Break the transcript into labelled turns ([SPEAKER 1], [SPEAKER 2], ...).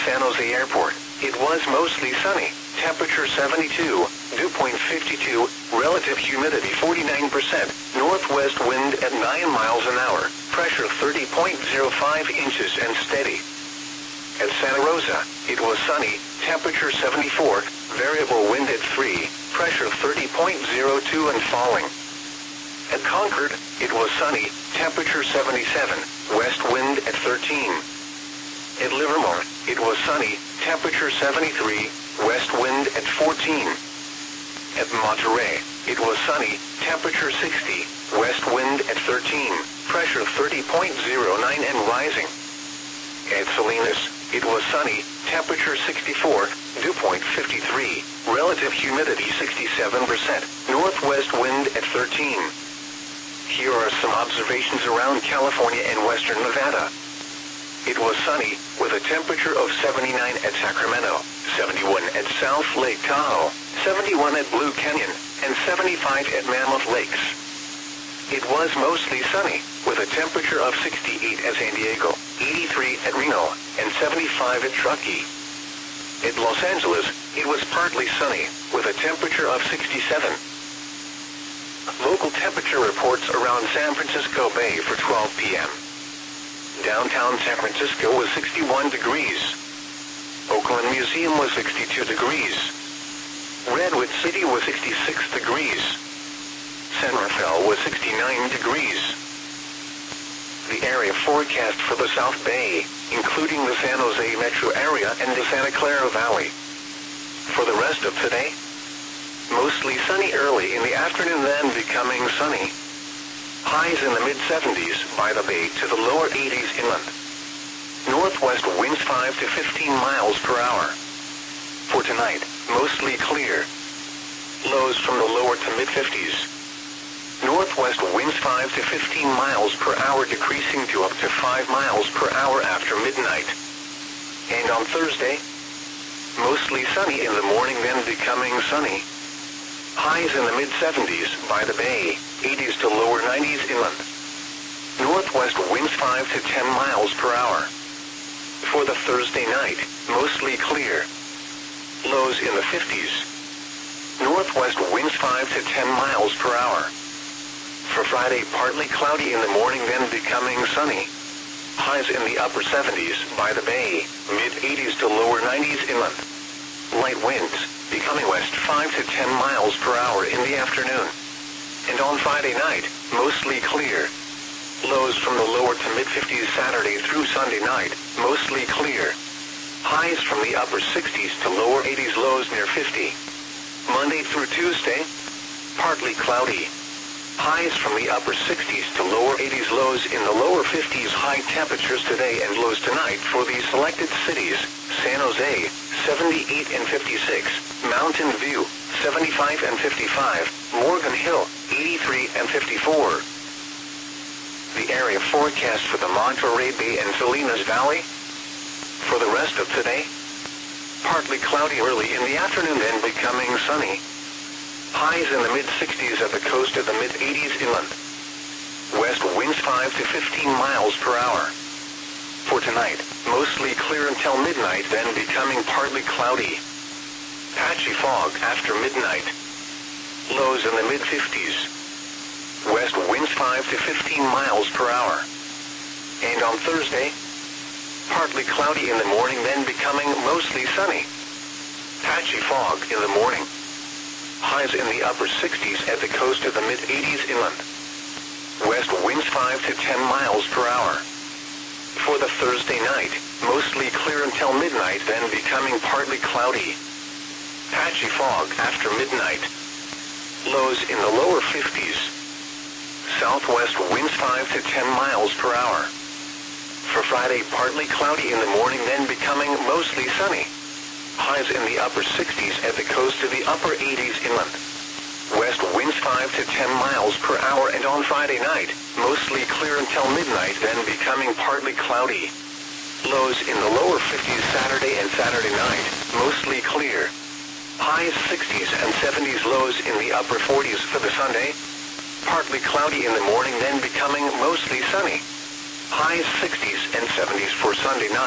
[SPEAKER 1] San Jose Airport. It was mostly sunny. Temperature 72, dew point 52, relative humidity 49%, northwest wind at 9 miles an hour, pressure 30.05 inches and steady. At Santa Rosa, it was sunny, temperature 74, variable wind at 3, pressure 30.02 and falling. At Concord, it was sunny, temperature 77, west wind at 13. At Livermore, it was sunny, temperature 73, west wind at 14. At Monterey, it was sunny, temperature 60, west wind at 13, pressure 30.09 and rising. At Salinas, it was sunny, temperature 64, dew point 53, relative humidity 67%, northwest wind at 13. Here are some observations around California and western Nevada. It was sunny, with a temperature of 79 at Sacramento, 71 at South Lake Tahoe, 71 at Blue Canyon, and 75 at Mammoth Lakes. It was mostly sunny, with a temperature of 68 at San Diego, 83 at Reno, and 75 at Truckee. At Los Angeles, it was partly sunny, with a temperature of 67. Local temperature reports around San Francisco Bay for 12 p.m. Downtown San Francisco was 61 degrees. Oakland Museum was 62 degrees. Redwood City was 66 degrees. San Rafael was 69 degrees. The area forecast for the South Bay, including the San Jose metro area and the Santa Clara Valley. For the rest of today, mostly sunny early in the afternoon, then becoming sunny. Highs in the mid-70s by the bay to the lower 80s inland. Northwest winds 5 to 15 miles per hour. For tonight, mostly clear. Lows from the lower to mid-50s. Northwest winds 5 to 15 miles per hour, decreasing to up to 5 miles per hour after midnight. And on Thursday, mostly sunny in the morning, then becoming sunny. Highs in the mid-70s by the bay, 80s to lower 90s inland. Northwest winds 5 to 10 miles per hour. For the Thursday night, mostly clear. Lows in the 50s. Northwest winds 5 to 10 miles per hour. For Friday, partly cloudy in the morning, then becoming sunny. Highs in the upper 70s by the bay, mid-80s to lower 90s inland. Light winds, becoming west 5 to 10 miles per hour in the afternoon. And on Friday night, mostly clear. Lows from the lower to mid-50s Saturday through Sunday night, mostly clear. Highs from the upper 60s to lower 80s, lows near 50. Monday through Tuesday, partly cloudy. Highs from the upper 60s to lower 80s, lows in the lower 50s. High temperatures today and lows tonight for these selected cities: San Jose, 78 and 56, Mountain View, 75 and 55, Morgan Hill, 83 and 54. The area forecast for the Monterey Bay and Salinas Valley. For the rest of today, partly cloudy early in the afternoon, then becoming sunny. Highs in the mid-60s at the coast of the mid-80s inland. West winds 5 to 15 miles per hour. For tonight, mostly clear until midnight, then becoming partly cloudy. Patchy fog after midnight. Lows in the mid-50s. West winds 5 to 15 miles per hour. And on Thursday, partly cloudy in the morning, then becoming mostly sunny. Patchy fog in the morning. Highs in the upper 60s at the coast of the mid-80s inland. West winds 5 to 10 miles per hour. For the Thursday night, mostly clear until midnight, then becoming partly cloudy. Patchy fog after midnight. Lows in the lower 50s. Southwest winds 5 to 10 miles per hour. For Friday, partly cloudy in the morning, then becoming mostly sunny. Highs in the upper 60s at the coast of the upper 80s inland. West winds 5 to 10 miles per hour, and on Friday night, mostly clear until midnight, then becoming partly cloudy. Lows in the lower 50s Saturday and Saturday night, mostly clear. Highs 60s and 70s, lows in the upper 40s for the Sunday. Partly cloudy in the morning, then becoming mostly sunny. Highs 60s and 70s for Sunday night.